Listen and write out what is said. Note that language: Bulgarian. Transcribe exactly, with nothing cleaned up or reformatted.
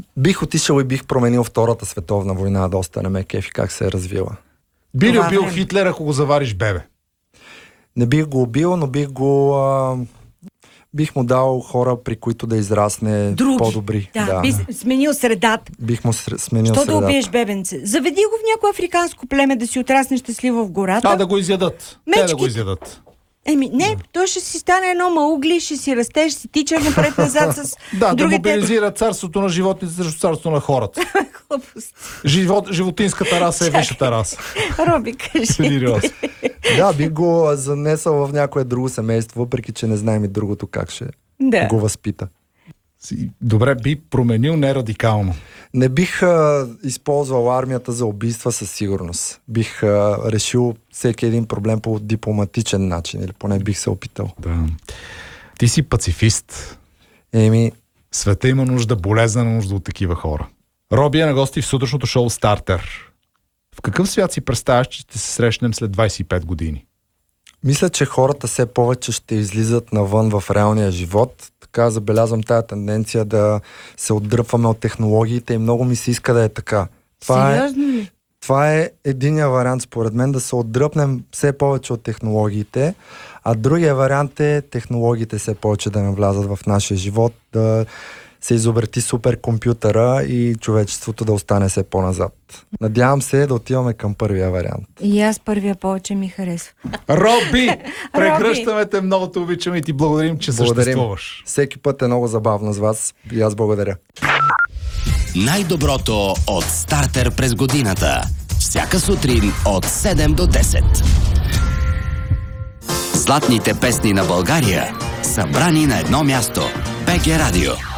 Бих отишъл и бих променил Втората световна война, доста не ме кефи как се е развила. Би ли убил Хитлер, ако го завариш бебе? Не бих го убил, но бих го... А... Бих му дал хора, при които да израсне Други. по-добри. Да, да. би сменил средата. Бих му сменил Що средата. да убиеш бебенце? Заведи го в някое африканско племе да си отрасне щастливо в гората. А, да го изядат. Мечки. Те да го изядат. Еми, не, той ще си стане едно маугли, ще си расте, ще си тича напред-назад с Да, другите... да мобилизира царството на животните срещу царството на хората. Живот, животинската раса е висшата раса. Роби, кажи. Сериозно. Да, бих го занесъл в някое друго семейство, въпреки че не знаем и другото как ще Да. го възпита. Добре, би променил не радикално. Не бих а, използвал армията за убийства със сигурност. Бих а, решил всеки един проблем по дипломатичен начин, или поне бих се опитал. Да. Ти си пацифист. Еми, Света има нужда, болезнена нужда от такива хора. Роби е на гости в сутрешното шоу Стартер. В какъв свят си представяш, че ще се срещнем след двайсет и пет години? мисля, че хората все повече ще излизат навън в реалния живот. Така забелязвам тая тенденция да се отдръпваме от технологиите и много ми се иска да е така. Това Сериозно е, ли? това е единия вариант, според мен, да се отдръпнем все повече от технологиите, а другия вариант е технологиите все повече да навлязат в нашия живот, да се изобрети суперкомпютъра и човечеството да остане все по-назад. Надявам се да отиваме към първия вариант. И аз първия повече ми харесва. Роби! Прегръщаме те, много те обичаме и ти благодарим, че Благодарим. съществуваш. Всеки път е много забавно с вас и аз благодаря. Най-доброто от Стартер през годината. Всяка сутрин от седем до десет. Златните песни на България, събрани на едно място. БГ Радио.